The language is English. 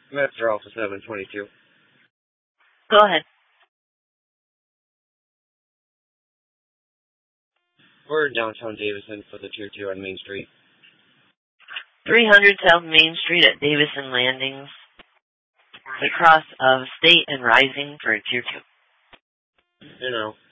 Master Alpha 722. Go ahead. We're in downtown Davison for the Tier 2 on Main Street. 300 South Main Street at Davison Landings. The cross of State and Rising for Tier 2. You know.